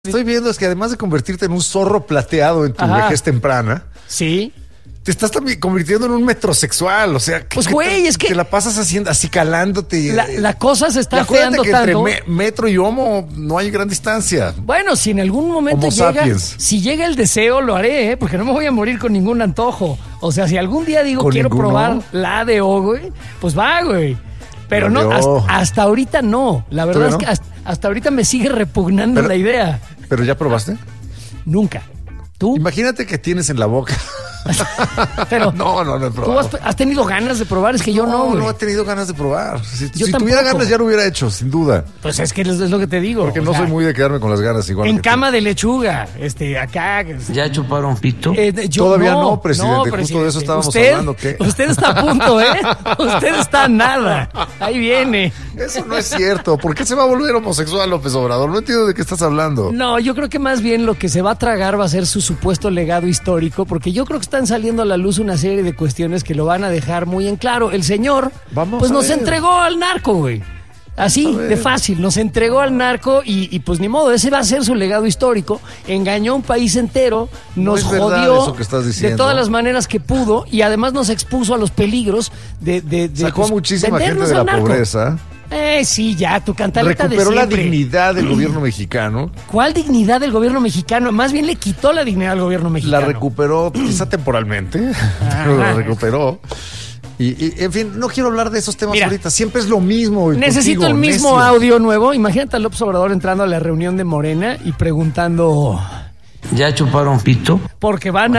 Estoy viendo es que además de convertirte en un zorro plateado en tu vejez temprana, sí, te estás también convirtiendo en un metrosexual. O sea, pues güey, es que te la pasas haciendo así calándote. La cosa se está feando que tanto. Entre metro y homo no hay gran distancia. Bueno, si en algún momento si llega el deseo, lo haré, porque no me voy a morir con ningún antojo. O sea, si algún día digo quiero probar la ADO, güey, pues va, güey. Pero no, hasta ahorita no. La verdad es que hasta ahorita me sigue repugnando la idea. ¿Pero ya probaste? Nunca. ¿Tú? Imagínate que tienes en la boca. Pero no he probado. ¿Tú has tenido ganas de probar? Es que yo no, güey. No he tenido ganas de probar. Si tuviera ganas ya lo hubiera hecho, sin duda. Pues es que es lo que te digo. Porque no soy muy de quedarme con las ganas igual. En cama de lechuga, acá. ¿Ya chuparon pito? Todavía no, presidente. Justo de eso estábamos hablando. Usted está a punto, ¿eh? Usted está a nada. Ahí viene. Eso no es cierto. ¿Por qué se va a volver homosexual López Obrador? No entiendo de qué estás hablando. No, yo creo que más bien lo que se va a tragar va a ser su supuesto legado histórico, porque yo creo que están saliendo a la luz una serie de cuestiones que lo van a dejar muy en claro. El señor, nos entregó al narco, güey. Así, de fácil, nos entregó al narco y pues ni modo, ese va a ser su legado histórico. Engañó a un país entero, nos jodió eso que estás diciendo. De todas las maneras que pudo y además nos expuso a los peligros de sacó a muchísima gente de la pobreza. Sí, ya, tu cantaleta de siempre. Recuperó la dignidad del gobierno mexicano. ¿Cuál dignidad del gobierno mexicano? Más bien le quitó la dignidad al gobierno mexicano. La recuperó, quizá temporalmente, pero la recuperó. Y, en fin, no quiero hablar de esos temas ahorita. Siempre es lo mismo. Necesito el mismo audio nuevo. Imagínate a López Obrador entrando a la reunión de Morena y preguntando... ¿Ya chuparon pito? Porque van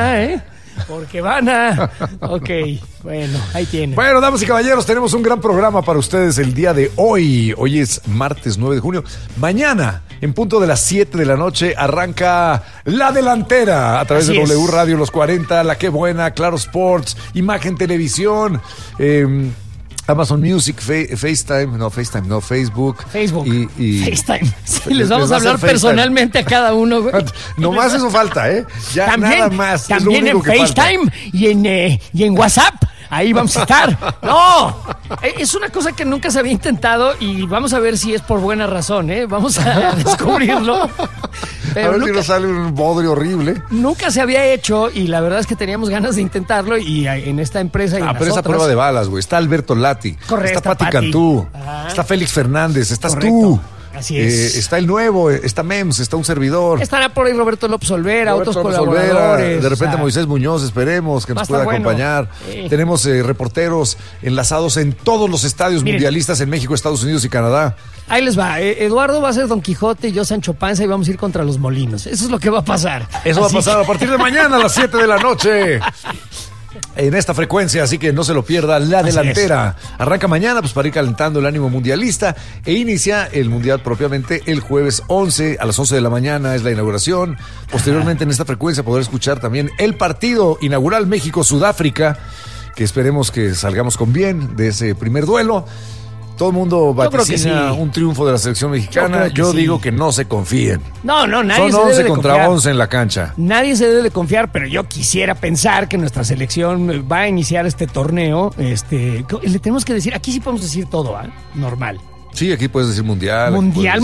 Ok, bueno, ahí tienen. Bueno, damas y caballeros, tenemos un gran programa para ustedes el día de hoy. Hoy es martes 9 de junio. Mañana, en punto de las 7 de la noche, arranca La Delantera a través de W Radio Los 40, La Qué Buena, Claro Sports, Imagen Televisión, Amazon Music, Facebook. Y FaceTime. Sí, les vamos a hablar personalmente a cada uno, güey. Nomás eso falta, ¿eh? Ya también, nada más. También en FaceTime y en WhatsApp. Ahí vamos a estar. No, es una cosa que nunca se había intentado y vamos a ver si es por buena razón, ¿eh? Vamos a descubrirlo. Pero a ver si nos sale un bodrio horrible. Nunca se había hecho y la verdad es que teníamos ganas de intentarlo y en esta empresa y en pero esa prueba de balas, güey. Está Alberto Lati. Correcto. Está Pati Cantú. Está Félix Fernández. Estás tú. Así es. Está el nuevo, está Mems, está un servidor. Estará por ahí Roberto López Olvera, otros colaboradores. De repente Moisés Muñoz, esperemos que nos pueda acompañar. Tenemos reporteros enlazados en todos los estadios mundialistas en México, Estados Unidos y Canadá. Ahí les va. Eduardo va a ser Don Quijote y yo Sancho Panza y vamos a ir contra los molinos. Eso es lo que va a pasar. Eso va a pasar a partir de mañana a las 7 de la noche. En esta frecuencia, así que no se lo pierda. La Delantera arranca mañana pues para ir calentando el ánimo mundialista e inicia el mundial propiamente el jueves 11 a las 11 de la mañana es la inauguración. Posteriormente en esta frecuencia poder escuchar también el partido inaugural México-Sudáfrica, que esperemos que salgamos con bien de ese primer duelo. Todo el mundo vaticina un triunfo de la selección mexicana. Yo digo que no se confíen. No, nadie Son se debe 11 de contra confiar. 11 en la cancha. Nadie se debe de confiar, pero yo quisiera pensar que nuestra selección va a iniciar este torneo. Le tenemos que decir, aquí sí podemos decir todo, normal. Sí, aquí puedes decir mundial. Mundial.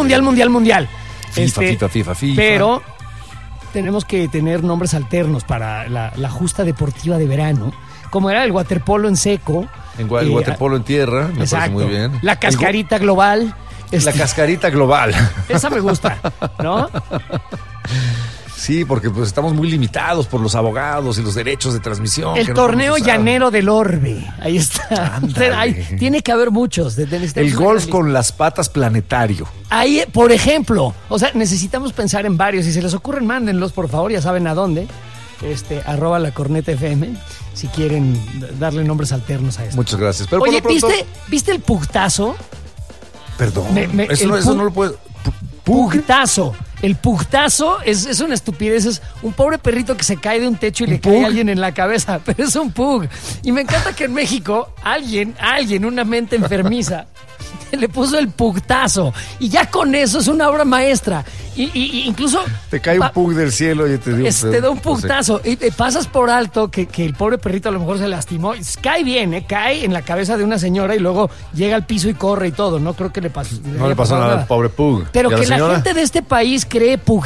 FIFA. Pero tenemos que tener nombres alternos para la justa deportiva de verano, como era el waterpolo en seco. El waterpolo en tierra, me parece muy bien. La cascarita global. La cascarita global. Esa me gusta, ¿no? Sí, porque pues estamos muy limitados por los abogados y los derechos de transmisión. El torneo llanero del Orbe. Ahí está. Tiene que haber muchos. El golf con las patas planetario. Ahí, por ejemplo. O sea, necesitamos pensar en varios. Si se les ocurren, mándenlos, por favor. Ya saben a dónde. @lacornetafm si quieren darle nombres alternos a esto. Muchas gracias. Pero oye, ¿viste el pugtazo? Perdón. Eso no lo puedo. Pugtazo. El pugtazo es una estupidez. Es un pobre perrito que se cae de un techo y le cae a alguien en la cabeza. Pero es un pug. Y me encanta que en México alguien, una mente enfermiza, le puso el pugtazo. Y ya con eso es una obra maestra. Y incluso... Te cae un pug del cielo y te da un pugtazo. Y pasas por alto que el pobre perrito a lo mejor se lastimó. Cae bien, cae en la cabeza de una señora y luego llega al piso y corre y todo. No creo que le pasó. No le pasó nada al pobre pug. Pero que la gente de este país cree pug